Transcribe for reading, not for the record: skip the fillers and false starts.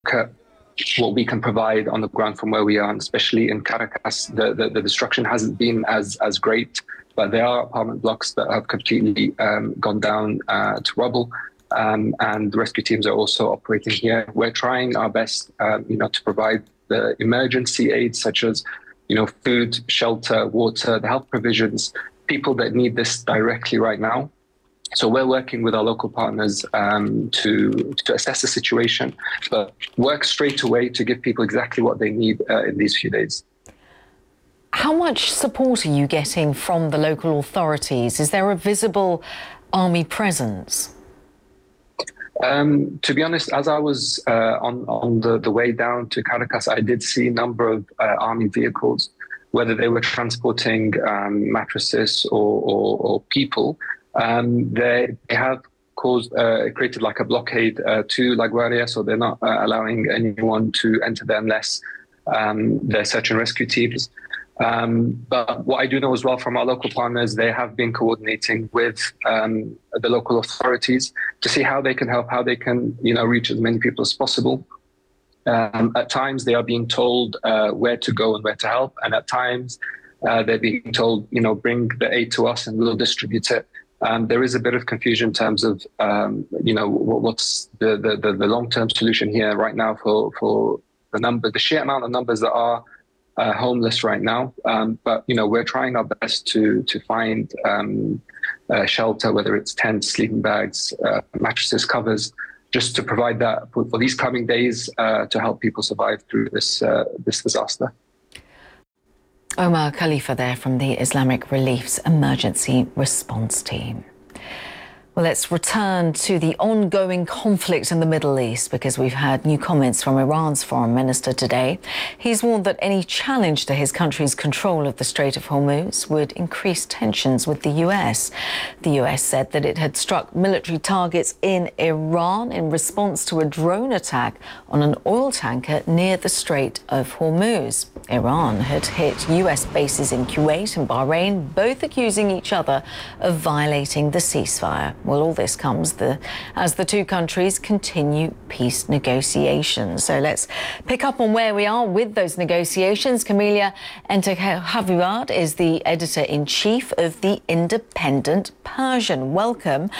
at what we can provide on the ground from where we are, and especially in Caracas, the destruction hasn't been as great, but there are apartment blocks that have completely gone down to rubble, and the rescue teams are also operating here. We're trying our best, to provide the emergency aid, such as, food, shelter, water, the health provisions, people that need this directly right now. So we're working with our local partners to assess the situation, but work straight away to give people exactly what they need in these few days. How much support are you getting from the local authorities? Is there a visible army presence? To be honest, as I was on the way down to Caracas, I did see a number of army vehicles, whether they were transporting mattresses or people. They have created like a blockade to La Guardia, so they're not allowing anyone to enter there unless they're search and rescue teams. But what I do know as well from our local partners, they have been coordinating with the local authorities to see how they can help, how they can, reach as many people as possible. At times, they are being told where to go and where to help, and at times they're being told, bring the aid to us and we'll distribute it. There is a bit of confusion in terms of, what's the long-term solution here right now for the sheer amount of numbers that are homeless right now. But, we're trying our best to find shelter, whether it's tents, sleeping bags, mattresses, covers, just to provide that for these coming days to help people survive through this disaster. Omar Khalifa there from the Islamic Relief's Emergency Response Team. Well, let's return to the ongoing conflict in the Middle East, because we've had new comments from Iran's foreign minister today. He's warned that any challenge to his country's control of the Strait of Hormuz would increase tensions with the US. The US said that it had struck military targets in Iran in response to a drone attack on an oil tanker near the Strait of Hormuz. Iran had hit US bases in Kuwait and Bahrain, both accusing each other of violating the ceasefire. Well, all this comes as the two countries continue peace negotiations. So let's pick up on where we are with those negotiations. Camelia Enterhavivard is the editor-in-chief of the Independent Persian. Welcome.